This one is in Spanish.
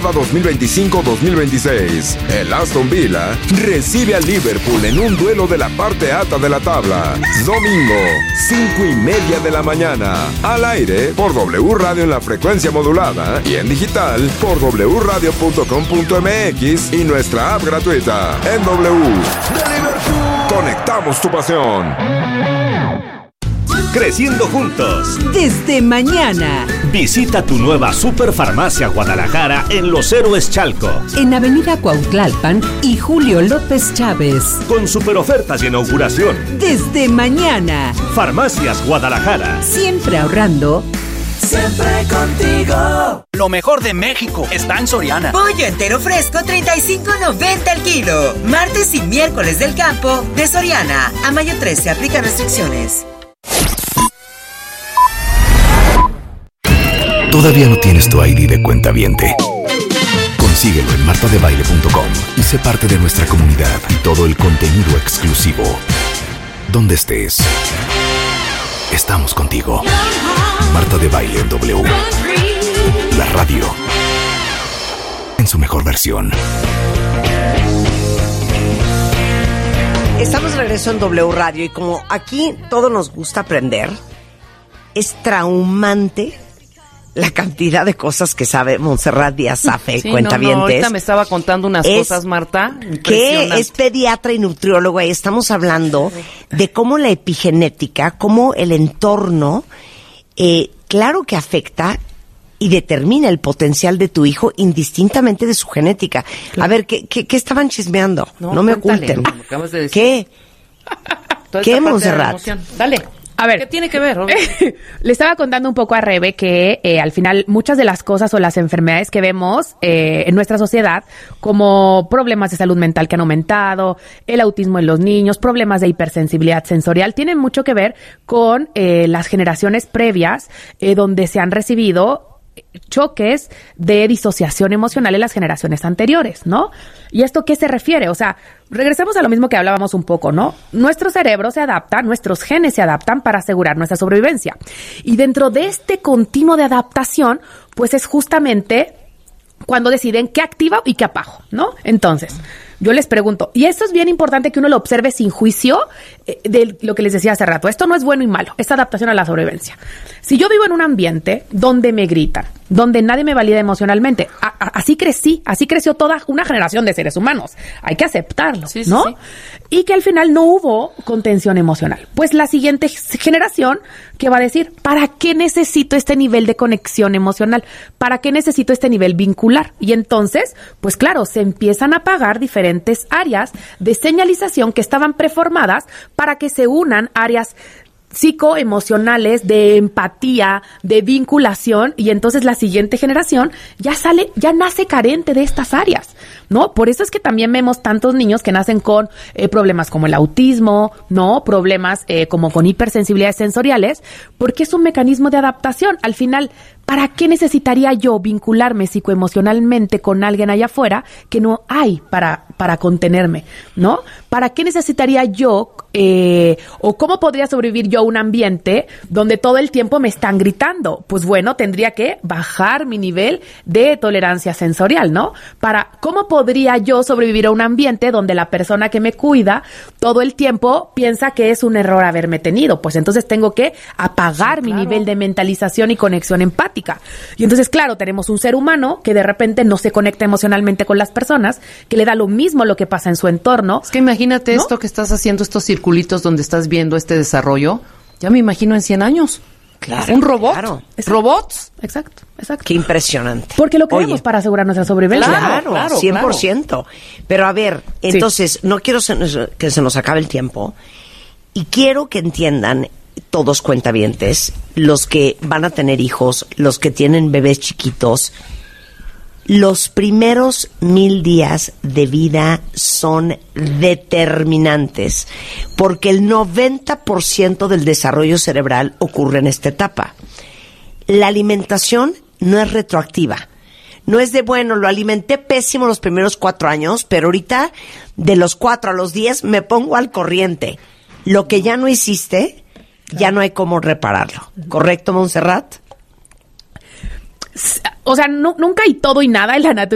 temporada 2025-2026. El Aston Villa recibe a Liverpool en un duelo de la parte alta de la tabla. Domingo, 5:30 de la mañana. Al aire por W Radio en la frecuencia modulada y en digital por wradio.com.mx y nuestra app gratuita en W. ¡De Liverpool! Conectamos tu pasión. Creciendo juntos. Desde mañana. Visita tu nueva Superfarmacia Guadalajara en Los Héroes Chalco. En Avenida Cuautlalpan y Julio López Chávez. Con superofertas de inauguración. Desde mañana. Farmacias Guadalajara. Siempre ahorrando. Siempre contigo. Lo mejor de México está en Soriana. Pollo entero fresco, $35.90 al kilo. Martes y miércoles del campo de Soriana. A mayo 13 aplica restricciones. ¿Todavía no tienes tu ID de cuentaviente? Consíguelo en martadebaile.com y sé parte de nuestra comunidad y todo el contenido exclusivo. Donde estés, estamos contigo. Marta de Baile en W. La radio en su mejor versión. Estamos de regreso en W Radio y como aquí todo nos gusta aprender, es traumante la cantidad de cosas que sabe Montserrat Díaz Zaffe, sí, cuentavientes. No, ahorita me estaba contando unas cosas, Marta. Que es pediatra y nutrióloga y estamos hablando de cómo la epigenética, cómo el entorno, claro que afecta y determina el potencial de tu hijo indistintamente de su genética. Claro. A ver, ¿qué estaban chismeando? No me oculten. ¿Qué? ¿Qué, Montserrat? Dale. A ver, ¿qué tiene que ver? Le estaba contando un poco a Rebe que al final muchas de las cosas o las enfermedades que vemos en nuestra sociedad, como problemas de salud mental que han aumentado, el autismo en los niños, problemas de hipersensibilidad sensorial, tienen mucho que ver con las generaciones previas donde se han recibido choques de disociación emocional en las generaciones anteriores, ¿no? ¿Y esto qué se refiere? O sea, regresemos a lo mismo que hablábamos un poco, ¿no? Nuestro cerebro se adapta, nuestros genes se adaptan para asegurar nuestra sobrevivencia. Y dentro de este continuo de adaptación, pues es justamente cuando deciden qué activa y qué apago, ¿no? Entonces, yo les pregunto, y esto es bien importante que uno lo observe sin juicio de lo que les decía hace rato. Esto no es bueno y malo, es adaptación a la sobrevivencia. Si yo vivo en un ambiente donde me gritan, donde nadie me valida emocionalmente, así creció toda una generación de seres humanos. Hay que aceptarlo, sí, ¿no? Sí. Y que al final no hubo contención emocional. Pues la siguiente generación que va a decir, ¿para qué necesito este nivel de conexión emocional? ¿Para qué necesito este nivel vincular? Y entonces, pues claro, se empiezan a apagar diferentes áreas de señalización que estaban preformadas para que se unan áreas psicoemocionales, de empatía, de vinculación, y entonces la siguiente generación ya nace carente de estas áreas, ¿no? Por eso es que también vemos tantos niños que nacen con problemas como el autismo, ¿no? Problemas como con hipersensibilidades sensoriales, porque es un mecanismo de adaptación. Al final, ¿para qué necesitaría yo vincularme psicoemocionalmente con alguien allá afuera que no hay para contenerme, ¿no? ¿Para qué necesitaría yo o cómo podría sobrevivir yo a un ambiente donde todo el tiempo me están gritando? Pues bueno, tendría que bajar mi nivel de tolerancia sensorial, ¿no? ¿Cómo podría yo sobrevivir a un ambiente donde la persona que me cuida todo el tiempo piensa que es un error haberme tenido? Pues entonces tengo que apagar mi nivel de mentalización y conexión empática. Y entonces, claro, tenemos un ser humano que de repente no se conecta emocionalmente con las personas, que le da lo mismo lo que pasa en su entorno. Es que imagínate, ¿no? Esto que estás haciendo, estos circulitos donde estás viendo este desarrollo, ya me imagino en 100 años. Claro. Un robot. Claro. ¿Robots? Exacto. Qué impresionante. Porque lo queremos para asegurar nuestra sobrevivencia. Claro, 100%. Claro. Pero a ver, entonces, no quiero que se nos acabe el tiempo y quiero que entiendan todos cuentavientes, los que van a tener hijos, los que tienen bebés chiquitos, los primeros 1000 días de vida son determinantes porque el 90% del desarrollo cerebral ocurre en esta etapa. La alimentación no es retroactiva. No es de, bueno, lo alimenté pésimo los primeros 4 años, pero ahorita de los 4 a los 10 me pongo al corriente. Lo que ya no hiciste, ya no hay cómo repararlo. ¿Correcto, Montserrat? O sea, nunca hay todo y nada en la naturaleza.